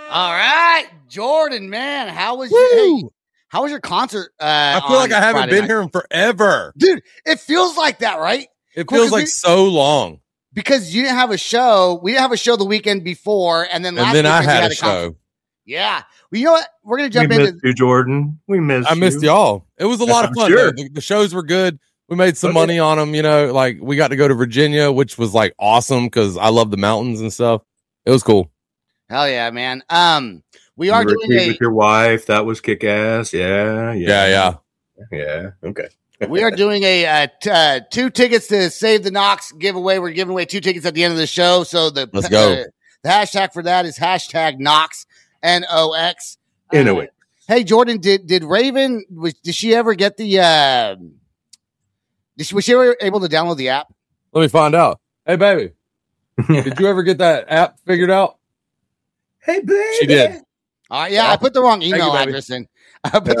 All right, Jordan, man, how was your concert? I feel like I haven't been here in forever, dude. It feels like that, right? It feels like so long because you didn't have a show. We didn't have a show the weekend before, and then I had a show. Yeah, well, you know what? We're gonna jump into. We missed you, Jordan. I missed y'all. It was a lot of fun. Sure. The shows were good. We made some money on them. You know, like we got to go to Virginia, which was like awesome because I love the mountains and stuff. It was cool. Hell yeah, man. We are doing with your wife. That was kick ass. Yeah. Okay. We are doing a 2 tickets to Save the Knox giveaway. We're giving away 2 tickets at the end of the show. So let's go. The hashtag for that is hashtag Knox, NOX. Anyway, hey Jordan, did Raven did she ever get the? Was she ever able to download the app? Let me find out. Hey baby, did you ever get that app figured out? Hey baby, she did. All right, yeah, I put the wrong email address in. When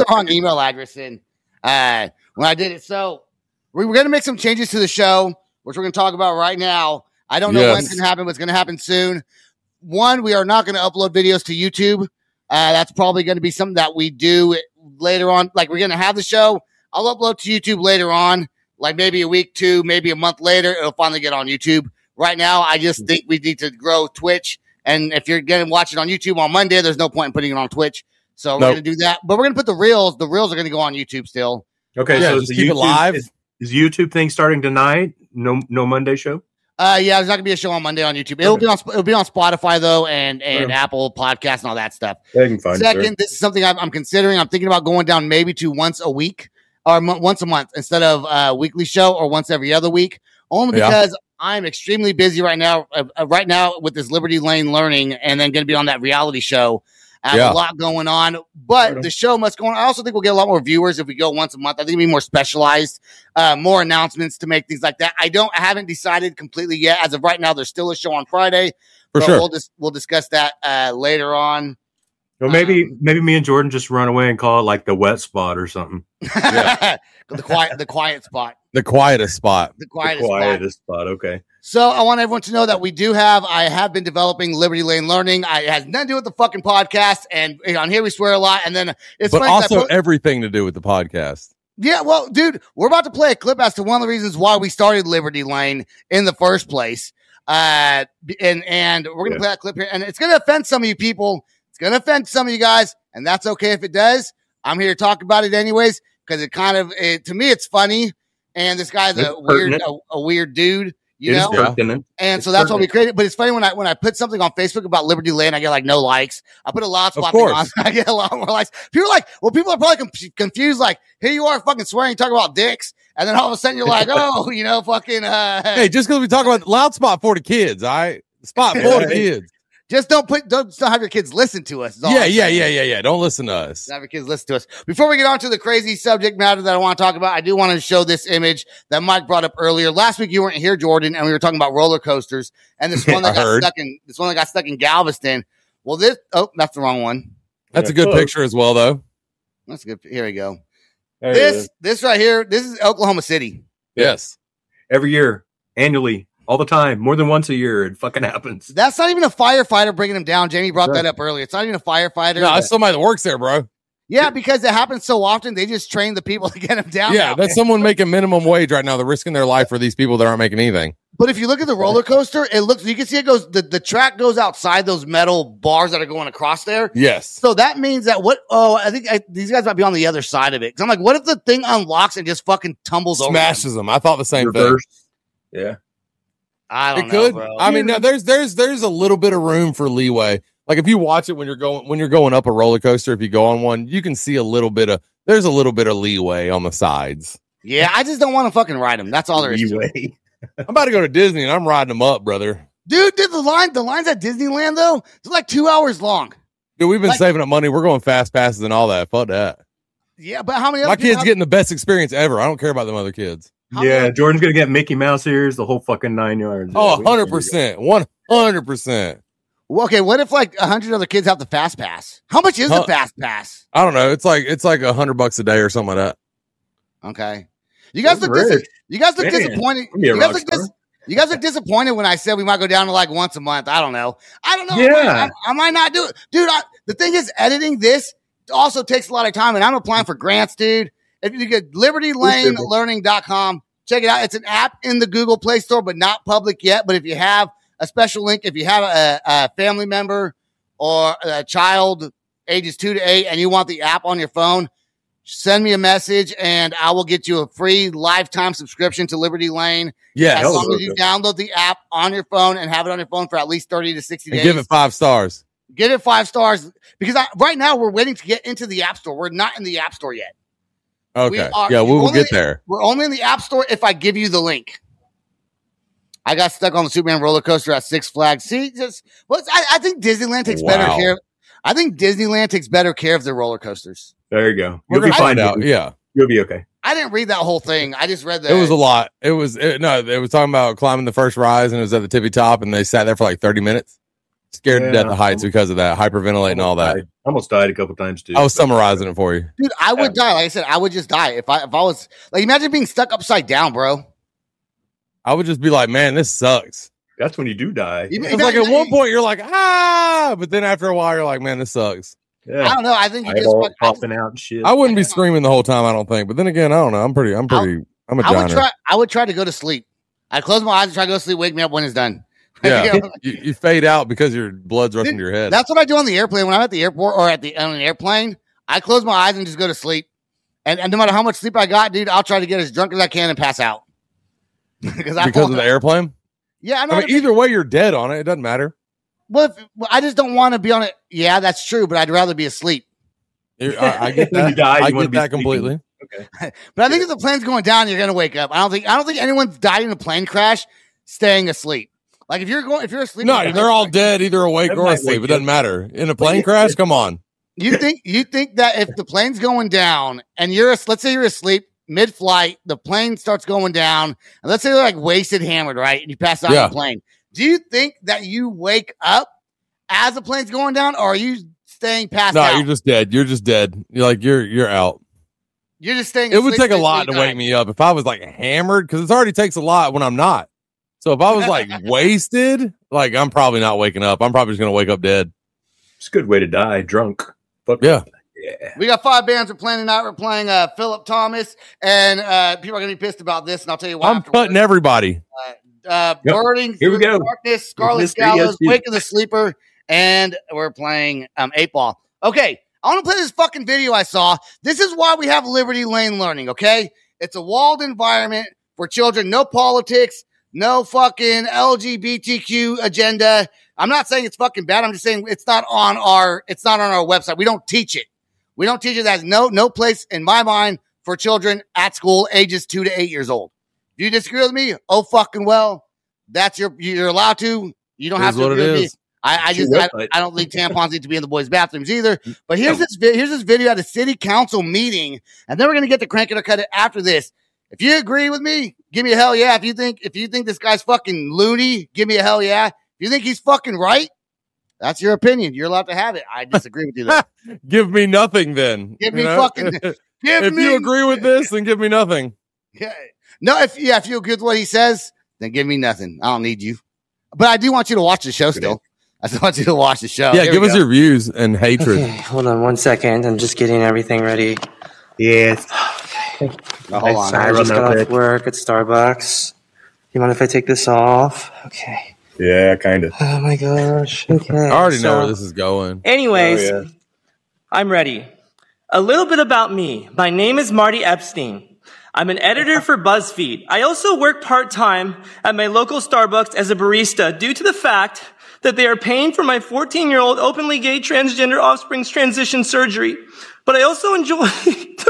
I did it. So we're going to make some changes to the show, which we're going to talk about right now. I don't know when it's going to happen, but it's going to happen soon. One, we are not going to upload videos to YouTube. That's probably going to be something that we do later on. Like we're going to have the show. I'll upload to YouTube later on, like maybe a week, 2, maybe a month later. It'll finally get on YouTube. Right now, I just think we need to grow Twitch. And if you're going to watch it on YouTube on Monday, there's no point in putting it on Twitch. So we're going to do that. But we're going to put the reels. The reels are going to go on YouTube still. Okay, yeah, so just keep it live. Is YouTube thing starting tonight? No Monday show? Yeah, there's not going to be a show on Monday on YouTube. It'll be on Spotify though, and Apple Podcasts and all that stuff. Second, this is something I'm considering. I'm thinking about going down maybe to once a week or once a month instead of a weekly show or once every other week. Only because I'm extremely busy right now. Right now with this Liberty Lane learning, and then going to be on that reality show. I have a lot going on, but the show must go on. I also think we'll get a lot more viewers if we go once a month. I think it'll be more specialized, more announcements to make things like that. I haven't decided completely yet. As of right now, there's still a show on Friday. For sure. We'll discuss that later on. Well, maybe me and Jordan just run away and call it like the wet spot or something. Yeah. the quiet spot. The quietest spot. The quietest spot. Okay. So I want everyone to know that I have been developing Liberty Lane Learning. It has nothing to do with the fucking podcast. And on here we swear a lot. And then it's but also everything to do with the podcast. Yeah, well, dude, we're about to play a clip as to one of the reasons why we started Liberty Lane in the first place. And we're going to play that clip here. And it's going to offend some of you people. It's going to offend some of you guys. And that's okay if it does. I'm here to talk about it anyways, because to me, it's funny. And this guy's a weird dude. You know, and so that's what we created. But it's funny when I put something on Facebook about Liberty Lane, I get like no likes. I put a lot of thing on, I get a lot more likes. People are like, well, people are probably confused. Like, here you are, fucking swearing, talking about dicks, and then all of a sudden you're like, oh, fucking. Hey, just because we talk about loud spot for the kids, all right, spot for the kids. Just don't have your kids listen to us. Yeah. Don't listen to us. Have your kids listen to us. Before we get on to the crazy subject matter that I want to talk about, I do want to show this image that Mike brought up earlier. Last week you weren't here, Jordan, and we were talking about roller coasters and this one that got stuck in Galveston. Well, that's the wrong one. That's a good picture as well, though. That's good. Here we go. This right here, this is Oklahoma City. Yes. Every year, annually. All the time, more than once a year, it fucking happens. That's not even a firefighter bringing him down. Jamie brought that up earlier. It's not even a firefighter. No, it's somebody that works there, bro. Yeah, because it happens so often. They just train the people to get him down. Yeah, that's someone making minimum wage right now. They're risking their life for these people that aren't making anything. But if you look at the roller coaster, you can see it goes. The track goes outside those metal bars that are going across there. Yes. So that means that I think these guys might be on the other side of it. Because I'm like, what if the thing unlocks and just fucking tumbles over? Smashes them. I thought the same thing. Yeah. I don't know, bro. I mean, now there's a little bit of room for leeway. Like if you watch it when you're going up a roller coaster, if you go on one, you can see there's a little bit of leeway on the sides. Yeah, I just don't want to fucking ride them. That's all there is. Leeway. I'm about to go to Disney and I'm riding them up, brother. Dude, the lines at Disneyland though, they're like 2 hours long. Dude, we've been saving up money. We're going fast passes and all that. Fuck that. Yeah, but how many? My kid's getting the best experience ever. I don't care about them other kids. Jordan's gonna get Mickey Mouse ears, the whole fucking 9 yards. Oh, 100%, 100%. Well, okay, what if like 100 other kids have the fast pass? How much is the fast pass? I don't know. It's like $100 a day or something like that. Okay, you guys look disappointed. You guys are disappointed when I said we might go down to like once a month. I don't know. Yeah. I might not do it. Dude, the thing is, editing this also takes a lot of time, and I'm applying for grants, dude. If you get libertylanelearning.com, check it out. It's an app in the Google Play Store, but not public yet. But if you have a special link, if you have a family member or a child ages 2 to 8 and you want the app on your phone, send me a message and I will get you a free lifetime subscription to Liberty Lane. Yeah. As long as you download the app on your phone and have it on your phone for at least 30 to 60 days. And give it 5 stars. Give it 5 stars because right now we're waiting to get into the App Store. We're not in the App Store yet. Okay. We will get there. We're only in the App Store if I give you the link. I got stuck on the Superman roller coaster at Six Flags. See, I think Disneyland takes better care. I think Disneyland takes better care of their roller coasters. There you go. You'll be fine out. Yeah. You'll be okay. I didn't read that whole thing. I just read that. It was a lot. It was talking about climbing the first rise and it was at the tippy top and they sat there for like 30 minutes. Scared to death of heights because of that, hyperventilating and all that. I almost died a couple times too. I was summarizing it for you. Dude, I would die. Like I said, I would just die. If I was like, imagine being stuck upside down, bro. I would just be like, man, this sucks. That's when you do die. It's like at one point you're like, but then after a while you're like, man, this sucks. Yeah. I don't know. I think you just popping out and shit. I wouldn't be screaming the whole time, I don't think. But then again, I don't know. I'm a Johnner. I would try to go to sleep. I close my eyes and try to go to sleep. Wake me up when it's done. Yeah, you fade out because your blood's rushing to your head. That's what I do on the airplane. When I'm at the airport or on an airplane, I close my eyes and just go to sleep. And no matter how much sleep I got, dude, I'll try to get as drunk as I can and pass out. because of the airplane? Yeah, I mean, either way, you're dead on it. It doesn't matter. Well, I just don't want to be on it. Yeah, that's true, but I'd rather be asleep. I get that. I get that completely. Okay. But I think if the plane's going down, you're going to wake up. I don't think anyone's died in a plane crash staying asleep. Like if you're asleep. No, they're all dead, either awake or asleep. It doesn't matter. In a plane crash, come on. You think that if the plane's going down and let's say you're asleep mid-flight, the plane starts going down, and let's say you're like wasted, hammered, right? And you pass out on the plane. Do you think that you wake up as the plane's going down, or are you staying passed out? No, you're just dead. You're just dead. You're out. You're just staying. It would take a lot to wake me up if I was like hammered, because it already takes a lot when I'm not. So if I was like wasted, like I'm probably not waking up. I'm probably just gonna wake up dead. It's a good way to die, drunk. But yeah. We got 5 bands we're playing tonight. We're playing Philip Thomas, and people are gonna be pissed about this, and I'll tell you why. I'm cutting everybody. Burning Here we go. Darkness, Scarlet Gallows, Wake of the Sleeper, and we're playing 8 Ball. Okay, I want to play this fucking video I saw. This is why we have Liberty Lane Learning, okay? It's a walled environment for children, no politics, no fucking LGBTQ agenda. I'm not saying it's fucking bad. I'm just saying it's not on our website. We don't teach it. We don't teach it. That's no place in my mind for children at school ages 2 to 8 years old. If you disagree with me, oh fucking well. That's you're allowed to. You don't have to agree with me. I don't think tampons need to be in the boys' bathrooms either. But here's this video at a city council meeting, and then we're gonna get to Crank It or Cut It after this. If you agree with me, give me a hell yeah. If you think this guy's fucking loony, give me a hell yeah. If you think he's fucking right, that's your opinion. You're allowed to have it. I disagree with you though. Give me nothing then. Give me fucking. If you agree with this, then give me nothing. Yeah. No, if you agree with what he says, then give me nothing. I don't need you. But I do want you to watch the show still. I just want you to watch the show. Yeah, give us your views and hatred. Okay, hold on 1 second. I'm just getting everything ready. Yes. Okay. Hold on. I just got off work at Starbucks. You mind if I take this off? Okay. Yeah, kind of. Oh my gosh. Okay. I already know where this is going. Anyways, I'm ready. A little bit about me. My name is Marty Epstein. I'm an editor for BuzzFeed. I also work part-time at my local Starbucks as a barista due to the fact that they are paying for my 14-year-old openly gay transgender offspring's transition surgery. But I also enjoy the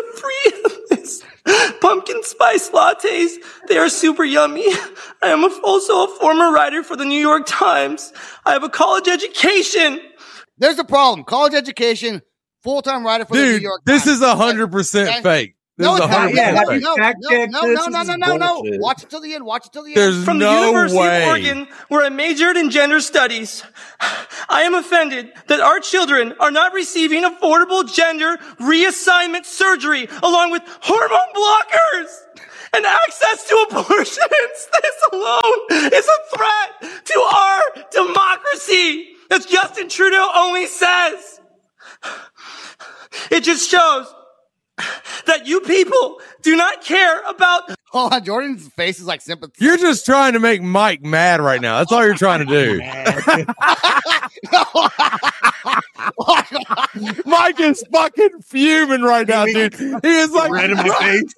free pumpkin spice lattes. They are super yummy. I am also a former writer for the New York Times. I have a college education. There's the problem. College education, full-time writer for the New York Times. This is 100% fake. No, it's not. No. No. Watch it till the end. Watch it till the end. There's From the no University way. of Oregon, where I majored in gender studies. I am offended that our children are not receiving affordable gender reassignment surgery along with hormone blockers. and access to abortions. This alone is a threat to our democracy. As Justin Trudeau only says. It just shows that you people do not care about. Hold on, Jordan's face is like sympathy. You're just trying to make Mike mad right now. That's all you're trying to do. Mike is fucking fuming right now, dude. He is like red in my face.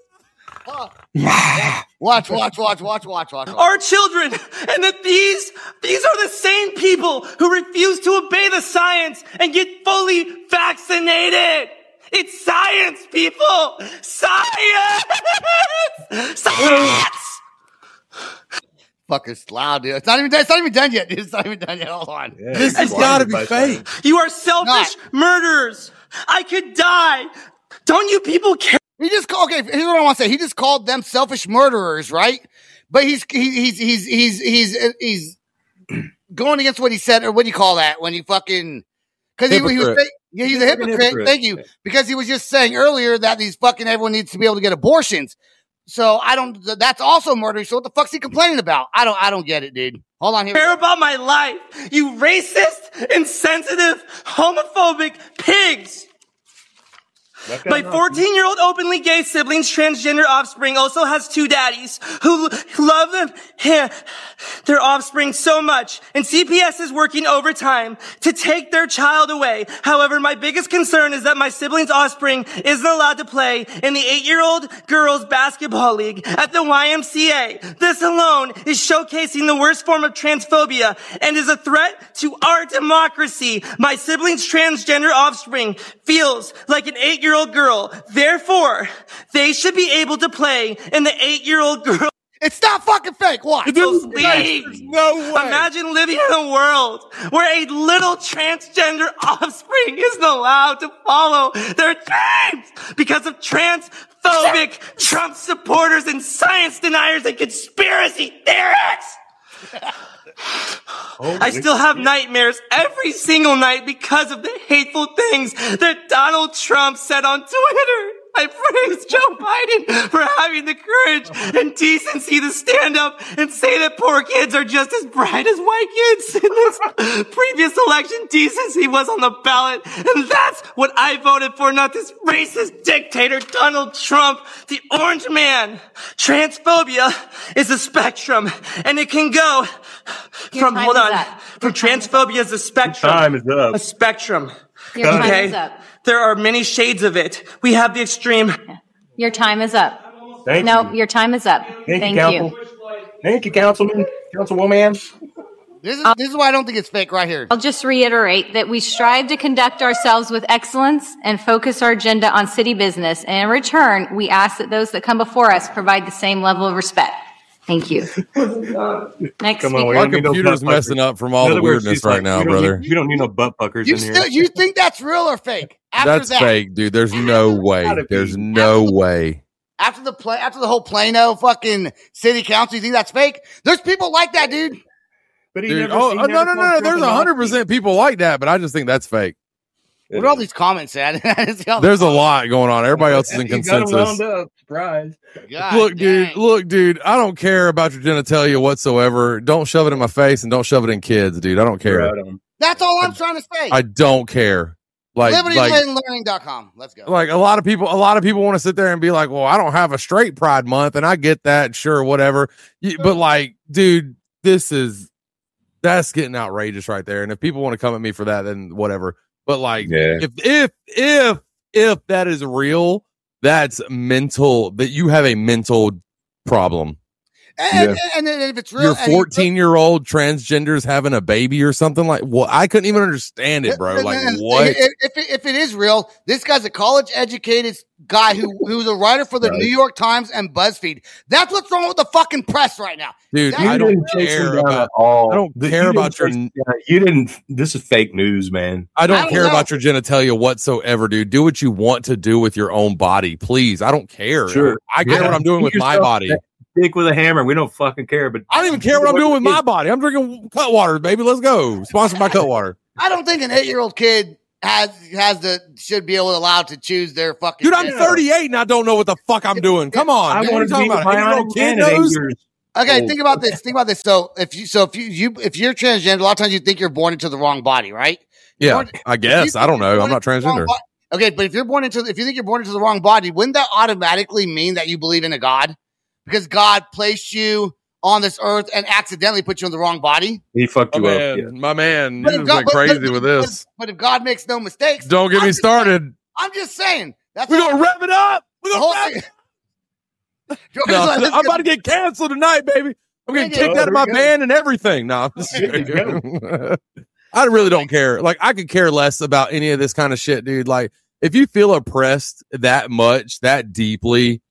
Watch. Our children, and that these are the same people who refuse to obey the science and get fully vaccinated. It's science, people. Science. Fuckers loud, dude. It's not even done yet, dude. It's not even done yet. Hold on. Yeah, this has got to be fake. You are selfish murderers. I could die. Don't you people care? He just called. Okay, here's what I want to say. He just called them selfish murderers, right? But he's going against what he said, or what do you call that? When you fucking because he was he's a hypocrite. Thank you, because he was just saying earlier that these fucking everyone needs to be able to get abortions. So I don't. That's also murder. So what the fuck's he complaining about? I don't get it, dude. Hold on here. Care about my life, you racist, insensitive, homophobic pigs. My 14-year-old openly gay sibling's transgender offspring also has two daddies who love their offspring so much, and CPS is working overtime to take their child away. However, my biggest concern is that my sibling's offspring isn't allowed to play in the 8-year-old girls basketball league at the YMCA. This alone is showcasing the worst form of transphobia and is a threat to our democracy. My sibling's transgender offspring feels like an 8-year-old girl. Therefore, they should be able to play in the 8-year-old girl. It's not fucking fake. What? There's no way. Imagine living in a world where a little transgender offspring isn't allowed to follow their dreams because of transphobic Trump supporters and science deniers and conspiracy theorists. I still have nightmares every single night because of the hateful things that Donald Trump said on Twitter. I praise Joe Biden for having the courage and decency to stand up and say that poor kids are just as bright as white kids. In this previous election, decency was on the ballot, and that's what I voted for, not this racist dictator Donald Trump, the orange man. Transphobia is a spectrum, and it can go from transphobia is a spectrum. Time is up. A spectrum. Your time is up. There are many shades of it. We have the extreme. Your time is up. Thank you. Your time is up. Thank you. Thank you, Councilman, Councilwoman. This is why I don't think it's fake right here. I'll just reiterate that we strive to conduct ourselves with excellence and focus our agenda on city business. And in return, we ask that those that come before us provide the same level of respect. Thank you. Next Come on, speaker. Our computer's messing up from all the weirdness right now, brother. You don't need no butt fuckers in here. You think that's real or fake? That's fake, dude. There's no way. There's no way. After the whole Plano fucking city council, you think that's fake? There's people like that, dude. But Dude, no. There's 100% people like that, but I just think that's fake. What are all these comments at? There's a lot going on. Everybody else is in consensus. Surprise. God, Look, dude, I don't care about your genitalia whatsoever. Don't shove it in my face and don't shove it in kids, dude. I don't care. That's all I'm trying to say. I don't care. LibertyLandLearning.com. Let's go. Like a lot of people want to sit there and be like, well, I don't have a straight pride month, and I get that, sure, whatever. But like, dude, that's getting outrageous right there. And if people want to come at me for that, then whatever. But like, if that is real, that's mental. That you have a mental problem. And if it's real, your 14-year-old transgender's having a baby or something like. Well, I couldn't even understand it, bro. Like what? If it is real, this guy's a college-educated guy who's a writer for the New York Times and BuzzFeed. That's what's wrong with the fucking press right now, dude. I don't care about all. I don't care about your. You didn't. This is fake news, man. I don't care about your genitalia whatsoever, dude. Do what you want to do with your own body, please. I don't care. Sure, I care what I'm doing with my body. Dick with a hammer. We don't fucking care. But I don't even care what I'm doing with my body. I'm drinking Cutwater, baby. Let's go. Sponsored by Cutwater. I don't think an 8-year-old kid should be able to allow to choose their fucking. Dude, I'm 38 and I don't know what the fuck I'm doing. Come on, I want to be about? a Kid knows? Okay, think about this. So if you're transgender, a lot of times you think you're born into the wrong body, right? Yeah, I guess. I don't know. I'm not transgender. Okay, but if you think you're born into the wrong body, wouldn't that automatically mean that you believe in a God? Because God placed you on this earth and accidentally put you in the wrong body. He fucked you up. Yeah. My man, you just went crazy with this. But if God makes no mistakes, don't get me started. I'm just saying. We're gonna rev it up. We're gonna rev it. No, I'm about to get canceled tonight, baby. I'm getting kicked out of my band and everything. No, I really don't care. Like, I could care less about any of this kind of shit, dude. Like, if you feel oppressed that much, that deeply,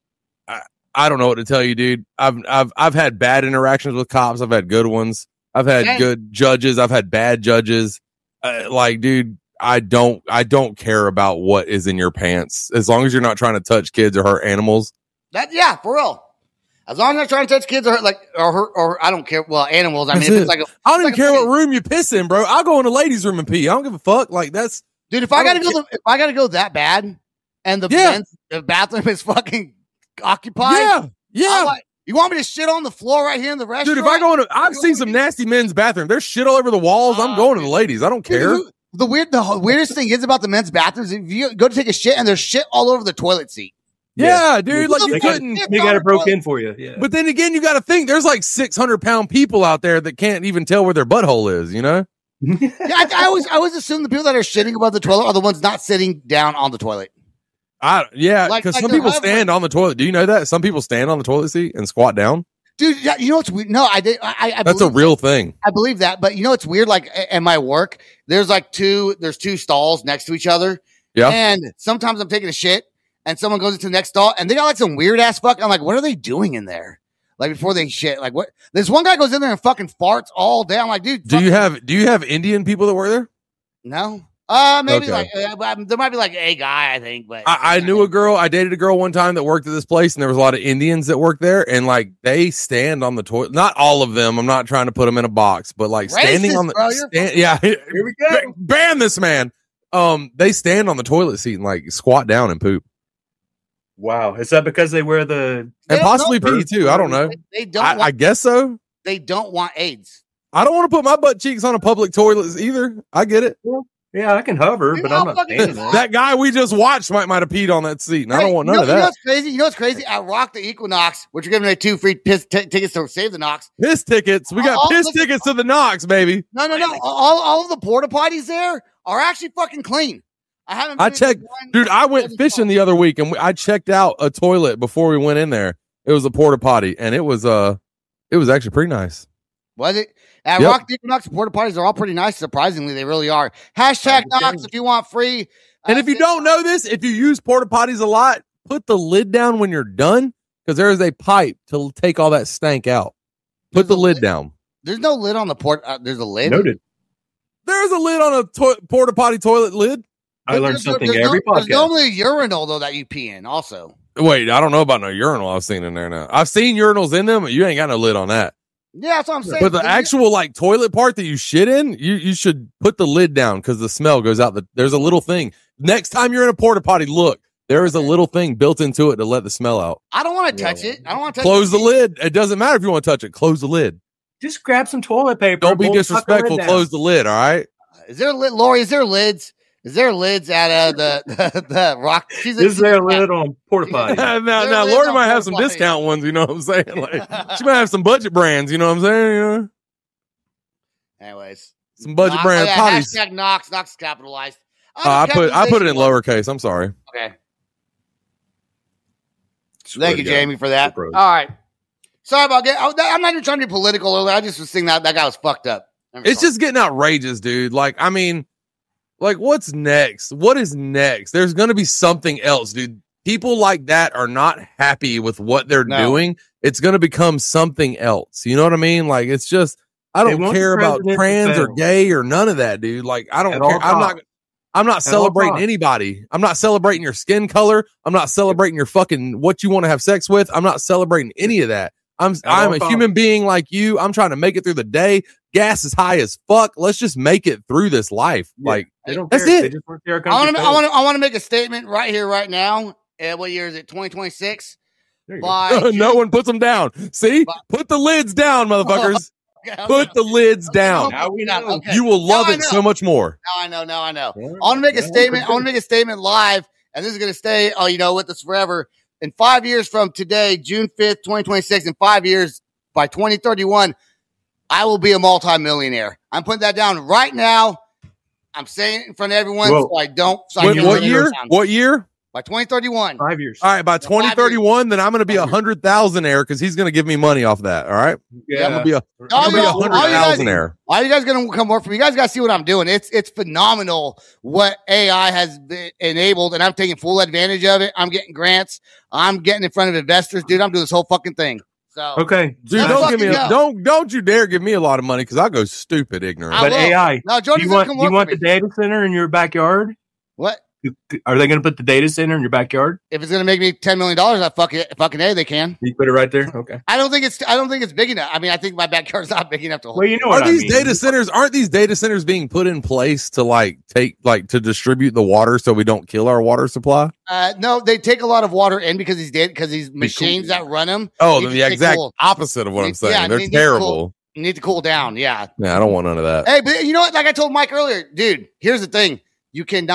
I don't know what to tell you, dude. I've had bad interactions with cops. I've had good ones. I've had good judges. I've had bad judges. Like, dude, I don't care about what is in your pants as long as you're not trying to touch kids or hurt animals. For real. As long as you're not trying to touch kids or I don't care. Well, animals. I mean, if it's like I don't even care what room you piss in, bro. I'll go in the ladies' room and pee. I don't give a fuck. Like, that's dude. If I gotta go that bad, and the bathroom is fucking occupied. Yeah. Like, you want me to shit on the floor right here in the restaurant? Dude, if I go in, I've seen some nasty men's bathroom. There's shit all over the walls. I'm going to the ladies. I don't care. Dude, the weirdest thing is about the men's bathrooms. If you go to take a shit and there's shit all over the toilet seat. Yeah, dude. Like, you couldn't. They got it broke in for you. Yeah. But then again, you got to think there's like 600-pound people out there that can't even tell where their butthole is. You know? I always assume the people that are shitting above the toilet are the ones not sitting down on the toilet. Because some people stand on the toilet. Do you know that some people stand on the toilet seat and squat down? Dude, you know what's weird? No, I did. That's a real thing. I believe that, but you know what's weird? Like at my work, there's two stalls next to each other. Yeah, and sometimes I'm taking a shit, and someone goes into the next stall, and they got like some weird ass fuck. I'm like, what are they doing in there? Like before they shit, like what? This one guy goes in there and fucking farts all day. I'm like, dude, do you have Indian people that work there? No. Maybe okay. There might be like a guy, I think, but I dated a girl one time that worked at this place, and there was a lot of Indians that worked there, and like they stand on the toilet. Not all of them. I'm not trying to put them in a box, but like standing on the here we go. Ban this man. They stand on the toilet seat and like squat down and poop. Wow, is that because they wear and possibly pee too? I don't know. They don't. I guess so. They don't want AIDS. I don't want to put my butt cheeks on a public toilet either. I get it. Yeah, I can hover, but I'm not standing there. That guy we just watched might have peed on that seat, and I don't want none of that. You know what's crazy? You know what's crazy? At Rock the Equinox, which you're giving away 2 free tickets to Save the Knox. Piss tickets. We got piss tickets to the Knox, baby. No. All of the porta potties there are actually fucking clean. I checked. Dude, I went fishing the other week, and I checked out a toilet before we went in there. It was a porta potty, and it was actually pretty nice. Was it? At Rock the Equinox, porta potties are all pretty nice. Surprisingly, they really are. Hashtag Knox if you want free. And if you don't know this, if you use porta potties a lot, put the lid down when you're done, because there is a pipe to take all that stank out. Put the lid down. There's no lid on the port. There's a lid. Noted. There's a lid on a porta potty toilet lid. I learned something every podcast. There's normally a urinal though that you pee in. Also. Wait, I don't know about no urinal I've seen in there now. I've seen urinals in them, but you ain't got no lid on that. Yeah, that's what I'm saying. But the actual like toilet part that you shit in, you should put the lid down because the smell goes out. There's a little thing. Next time you're in a porta potty, look, there is a little thing built into it to let the smell out. I don't want to touch it. I don't want to close the lid. It doesn't matter if you want to touch it. Close the lid. Just grab some toilet paper. Don't be disrespectful. Close the lid. All right. Is there Lori? Is there lids? Is there lids at the Rock? Is there a lid on porta potty? now Lori might have some discount ones. You know what I'm saying? Like she might have some budget brands. You know what I'm saying? You know? Anyways, some budget brand potties. Hashtag Knox capitalized. I put it in lowercase. I'm sorry. Okay. Thank you, Jamie, for that. All right. Sorry about I'm not even trying to be political earlier. I just was thinking that guy was fucked up. It's just getting outrageous, dude. Like, I mean, like, what's next? What is next? There's going to be something else, dude. People like that are not happy with what they're doing. It's going to become something else. You know what I mean? Like, it's just, I don't care about trans or gay or none of that, dude. Like, I don't care. I'm not celebrating anybody. I'm not celebrating your skin color. I'm not celebrating your fucking what you want to have sex with. I'm not celebrating any of that. I'm a human being like you. I'm trying to make it through the day. Gas is high as fuck. Let's just make it through this life. Yeah, like they don't that's care. it. They just want to I want to make a statement right here, right now. What year is it? 2026. No one puts them down. See, put the lids down, motherfuckers. Put the lids down. Now we know. Okay. You will love it so much more. Now I know. I want to make a statement. I want to make a statement live, and this is going to stay, with us forever. In 5 years from today, June 5th, 2026, in 5 years, by 2031, I will be a multimillionaire. I'm putting that down right now. I'm saying it in front of everyone, what year? What year? By 2031. 5 years. All right, by 2031, then I'm going to be 100,000-aire because he's going to give me money off that. All right? Yeah. I'm going to be 100,000-aire. All you guys going to come work for me. You guys got to see what I'm doing. It's phenomenal what AI has enabled, and I'm taking full advantage of it. I'm getting grants. I'm getting in front of investors. Dude, I'm doing this whole fucking thing. So, okay. Dude, don't you dare give me a lot of money because I'll go stupid ignorant. But AI, no, do you want the data center in your backyard? What? Are they going to put the data center in your backyard? If it's going to make me $10 million, I fucking A, they can. You put it right there. Okay. I don't think it's big enough. I mean, I think my backyard's not big enough to hold. Well, you know what data centers? Aren't these data centers being put in place to to distribute the water so we don't kill our water supply? No, they take a lot of water in because these machines that run them. Oh, the exact opposite of what I'm saying. Yeah, they're terrible. You need to cool down. Yeah. Yeah, I don't want none of that. Hey, but you know what? Like I told Mike earlier, dude. Here's the thing: you can't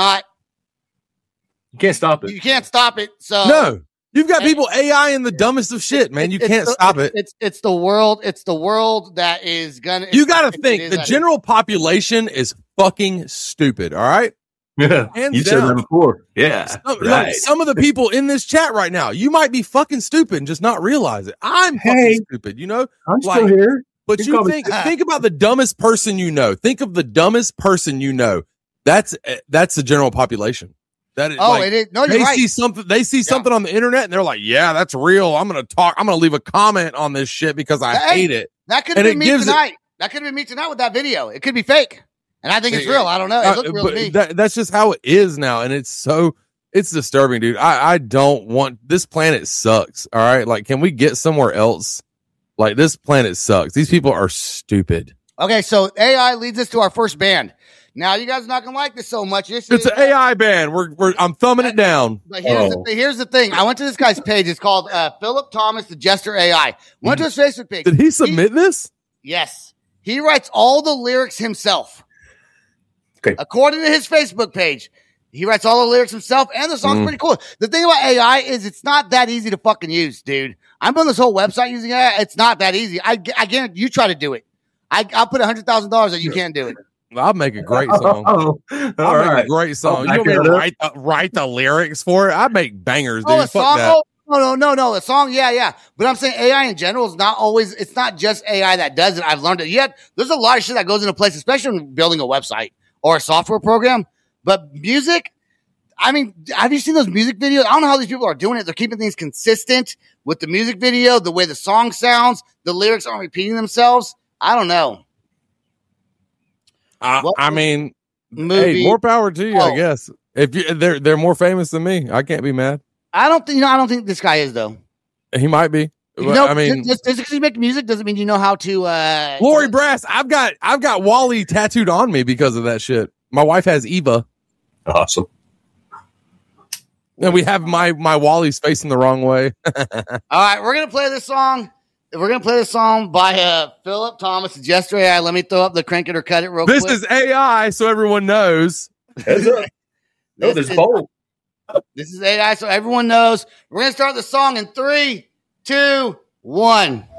stop it. You can't stop it. So no, you've got people AI in the dumbest of shit, man. You can't stop it. It's the world. It's the world that is gonna. You got to think the general population is fucking stupid. All right. Yeah. You said that before. Yeah. Some of the people in this chat right now, you might be fucking stupid and just not realize it. I'm fucking stupid. You know, I'm still here. But you think about the dumbest person you know. Think of the dumbest person you know. That's the general population. That is, it is. No, you're right. They see something on the internet and they're like, "Yeah, that's real. I'm going to leave a comment on this shit because I hate it." That could have been me tonight. That could have been me tonight with that video. It could be fake, and I think it's real. I don't know. It looked real to me. That's just how it is now, and it's disturbing, dude. I don't want this planet sucks. All right, like, can we get somewhere else? Like, this planet sucks. These people are stupid. Okay, so AI leads us to our first band. Now, you guys are not going to like this so much. It's an AI band. I'm thumbing it down. But here's the thing. I went to this guy's page. It's called Philip Thomas, the Jester AI. Went to his Facebook page. Did he submit this? Yes. He writes all the lyrics himself. Okay. According to his Facebook page, he writes all the lyrics himself, and the song's pretty cool. The thing about AI is it's not that easy to fucking use, dude. I'm on this whole website using AI. It's not that easy. I guarantee you try to do it. I'll put $100,000 that you can't do it. I'll make a great song. I'll make a great song. You want me to write the lyrics for it? I make bangers, dude. Fuck that. No. A song, yeah. But I'm saying AI in general is not always, it's not just AI that does it. I've learned it. Yet there's a lot of shit that goes into place, especially when building a website or a software program. But music, I mean, have you seen those music videos? I don't know how these people are doing it. They're keeping things consistent with the music video, the way the song sounds, the lyrics aren't repeating themselves. I don't know. I mean, hey, more power to you, I guess. If they're more famous than me, I can't be mad. I don't think this guy is though. He might be. I mean, just because you make music doesn't mean you know how to. Lori Brass, I've got Wally tattooed on me because of that shit. My wife has Eva. Awesome. And we have my Wally's facing the wrong way. All right, we're gonna play this song. We're going to play this song by Philip Thomas, Jester AI. Let me throw up the Crank It or Cut It real quick. This is AI, so everyone knows. This is AI, so everyone knows. We're going to start the song in 3, 2, 1.